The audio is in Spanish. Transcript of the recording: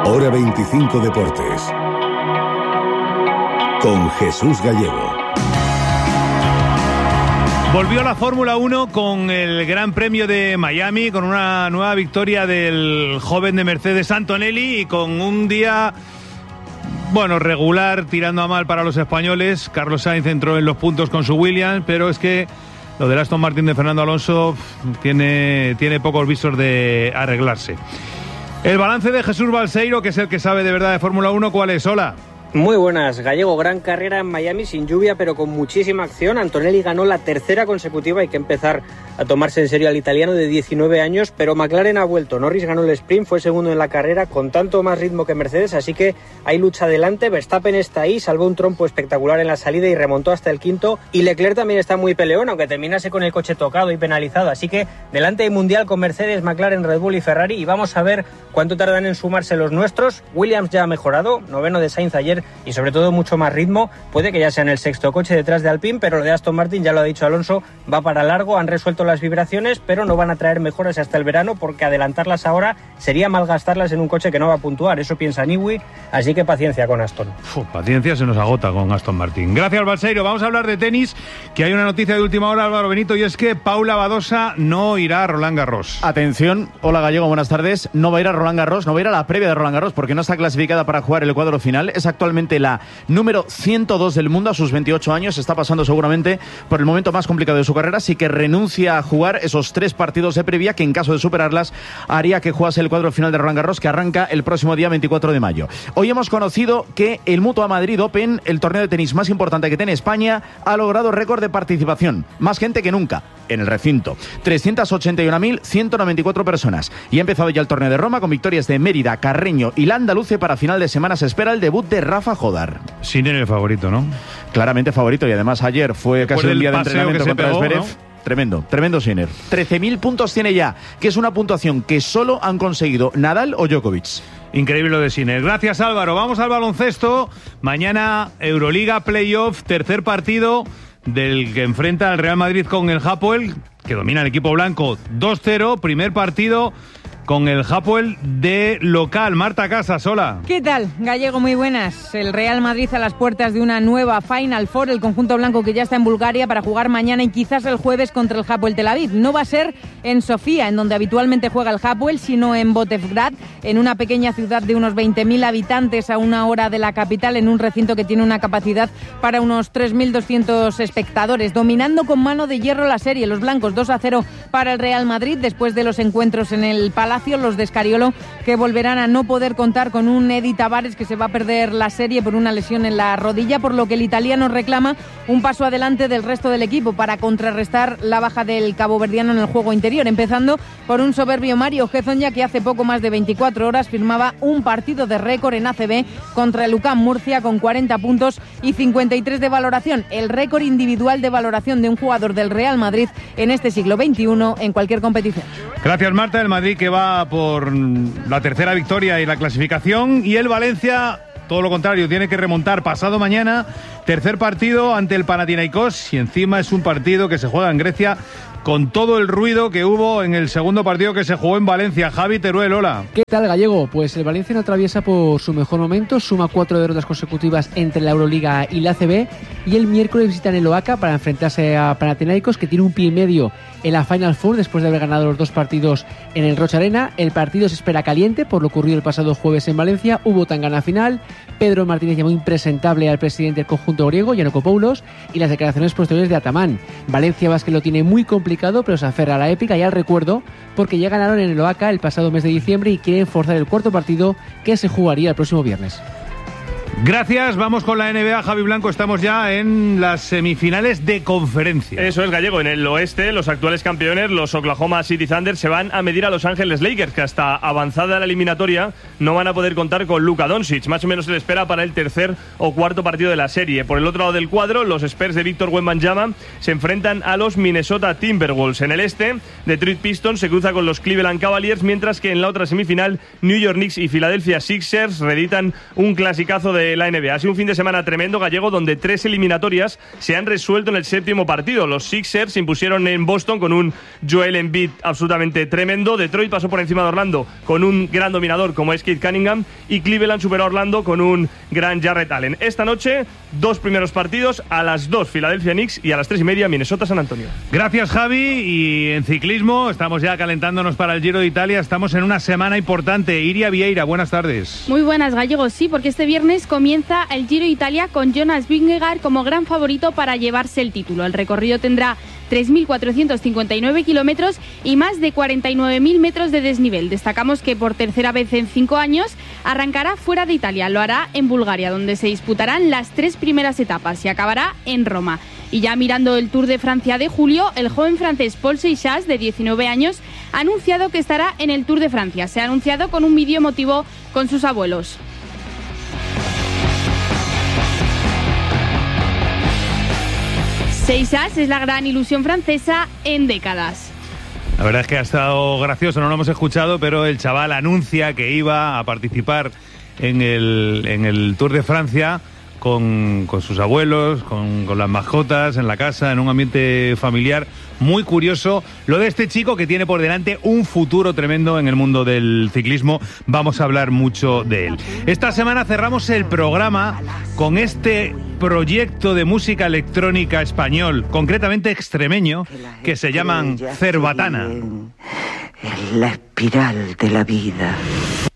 Hora 25 Deportes. Con Jesús Gallego. Volvió la Fórmula 1 con el Gran Premio de Miami, con una nueva victoria del joven de Mercedes Antonelli y con un día, bueno, regular, tirando a mal para los españoles. Carlos Sainz entró en los puntos con su Williams, pero es que lo del Aston Martin de Fernando Alonso tiene pocos visos de arreglarse. El balance de Jesús Balseiro, que es el que sabe de verdad de Fórmula 1, ¿cuál es? Hola. Muy buenas, Gallego. Gran carrera en Miami, sin lluvia, pero con muchísima acción. Antonelli ganó la tercera consecutiva. Hay que empezar a tomarse en serio al italiano de 19 años, pero McLaren ha vuelto. Norris ganó el sprint, fue segundo en la carrera, con tanto más ritmo que Mercedes, así que hay lucha adelante. Verstappen está ahí, salvó un trompo espectacular en la salida y remontó hasta el quinto. Y Leclerc también está muy peleón, aunque terminase con el coche tocado y penalizado. Así que delante hay mundial con Mercedes, McLaren, Red Bull y Ferrari. Y vamos a ver cuánto tardan en sumarse los nuestros. Williams ya ha mejorado, noveno de Sainz ayer, y sobre todo mucho más ritmo. Puede que ya sea en el sexto coche detrás de Alpine, pero lo de Aston Martin, ya lo ha dicho Alonso, va para largo. Han resuelto las vibraciones, pero no van a traer mejoras hasta el verano, porque adelantarlas ahora sería malgastarlas en un coche que no va a puntuar. Eso piensa Newey, así que paciencia con Aston. Paciencia se nos agota con Aston Martin. Gracias, Balseiro. Vamos a hablar de tenis, que hay una noticia de última hora, Álvaro Benito, y es que Paula Badosa no irá a Roland Garros. Atención, hola Gallego, buenas tardes. No va a ir a Roland Garros, no va a ir a la previa de Roland Garros, porque no está clasificada para jugar el cuadro final. Es actualmente la número 102 del mundo a sus 28 años. Está pasando seguramente por el momento más complicado de su carrera, así que renuncia a jugar esos 3 partidos de previa que, en caso de superarlas, haría que jugase el cuadro final de Roland Garros, que arranca el próximo día 24 de mayo. Hoy hemos conocido que el Mutua Madrid Open, el torneo de tenis más importante que tiene España, ha logrado récord de participación. Más gente que nunca en el recinto. 381.194 personas. Y ha empezado ya el torneo de Roma con victorias de Mérida, Carreño y Landaluce. Para final de semana se espera el debut de Rafa Jodar. Sinner el favorito, ¿no? Claramente favorito, y además ayer fue casi un día de entrenamiento contra Zverev, ¿no? Tremendo Sinner. 13.000 puntos tiene ya, que es una puntuación que solo han conseguido Nadal o Djokovic. Increíble lo de Sinner. Gracias, Álvaro. Vamos al baloncesto. Mañana Euroliga Playoff, tercer partido del que enfrenta al Real Madrid con el Hapoel, que domina el equipo blanco 2-0. Primer partido con el Hapoel de local. Marta Casas, hola. ¿Qué tal, Gallego? Muy buenas. El Real Madrid a las puertas de una nueva Final Four, el conjunto blanco que ya está en Bulgaria para jugar mañana y quizás el jueves contra el Hapoel Tel Aviv. No va a ser en Sofía, en donde habitualmente juega el Hapoel, sino en Botevgrad, en una pequeña ciudad de unos 20.000 habitantes a una hora de la capital, en un recinto que tiene una capacidad para unos 3.200 espectadores. Dominando con mano de hierro la serie, los blancos 2-0 para el Real Madrid, después de los encuentros en el Palacio. Los de Escariolo, que volverán a no poder contar con un Edi Tavares, que se va a perder la serie por una lesión en la rodilla, por lo que el italiano reclama un paso adelante del resto del equipo para contrarrestar la baja del caboverdiano en el juego interior, empezando por un soberbio Mario Hezonja, que hace poco más de 24 horas firmaba un partido de récord en ACB contra el UCAM Murcia con 40 puntos y 53 de valoración, el récord individual de valoración de un jugador del Real Madrid en este siglo XXI en cualquier competición. Gracias, Marta. El Madrid que va por la tercera victoria y la clasificación, y el Valencia, todo lo contrario, tiene que remontar pasado mañana, tercer partido ante el Panathinaikos, y encima es un partido que se juega en Grecia, con todo el ruido que hubo en el segundo partido que se jugó en Valencia. Javi Teruel, hola. ¿Qué tal, Gallego? Pues el Valencia no atraviesa por su mejor momento, suma 4 derrotas consecutivas entre la Euroliga y la ACB, y el miércoles visitan el Oaxaca para enfrentarse a Panathinaikos, que tiene un pie y medio en la Final Four después de haber ganado los 2 partidos en el Rocha Arena. El partido se espera caliente por lo ocurrido el pasado jueves en Valencia. Hubo tangana final. Pedro Martínez llamó impresentable al presidente del conjunto griego, Giannakopoulos, y las declaraciones posteriores de Atamán. Valencia Basket lo tiene muy complicado, pero se aferra a la épica y al recuerdo, porque ya ganaron en el Oaxaca el pasado mes de diciembre y quieren forzar el cuarto partido, que se jugaría el próximo viernes. Gracias, vamos con la NBA, Javi Blanco. Estamos ya en las semifinales de conferencia. Eso es, Gallego. En el oeste, los actuales campeones, los Oklahoma City Thunder, se van a medir a Los Ángeles Lakers, que hasta avanzada la eliminatoria no van a poder contar con Luka Doncic. Más o menos se le espera para el tercer o cuarto partido de la serie. Por el otro lado del cuadro, los Spurs de Víctor Wembanyama se enfrentan a los Minnesota Timberwolves. En el este, Detroit Pistons se cruza con los Cleveland Cavaliers, mientras que en la otra semifinal, New York Knicks y Philadelphia Sixers reeditan un clasicazo de de la NBA. Ha sido un fin de semana tremendo, Gallego, donde 3 eliminatorias se han resuelto en el 7º partido. Los Sixers se impusieron en Boston con un Joel Embiid absolutamente tremendo. Detroit pasó por encima de Orlando con un gran dominador como es Cade Cunningham, y Cleveland superó a Orlando con un gran Jarrett Allen. Esta noche, 2 primeros partidos: a las 2 Philadelphia Knicks y a las 3:30 Minnesota San Antonio. Gracias, Javi. Y en ciclismo estamos ya calentándonos para el Giro de Italia. Estamos en una semana importante. Iria Vieira, buenas tardes. Muy buenas, Gallegos. Sí, porque este viernes comienza el Giro de Italia con Jonas Vingegaard como gran favorito para llevarse el título. El recorrido tendrá 3.459 kilómetros y más de 49.000 metros de desnivel. Destacamos que por tercera vez en 5 años arrancará fuera de Italia. Lo hará en Bulgaria, donde se disputarán las 3 primeras etapas, y acabará en Roma. Y ya mirando el Tour de Francia de julio, el joven francés Paul Seixas, de 19 años, ha anunciado que estará en el Tour de Francia. Se ha anunciado con un vídeo emotivo con sus abuelos. Seixas es la gran ilusión francesa en décadas. La verdad es que ha estado gracioso, no lo hemos escuchado, pero el chaval anuncia que iba a participar en el Tour de Francia con sus abuelos, con las mascotas en la casa, en un ambiente familiar. Muy curioso lo de este chico, que tiene por delante un futuro tremendo en el mundo del ciclismo. Vamos a hablar mucho de él. Esta semana cerramos el programa con este proyecto de música electrónica español, concretamente extremeño, que se llaman Cerbatana. En la espiral de la vida.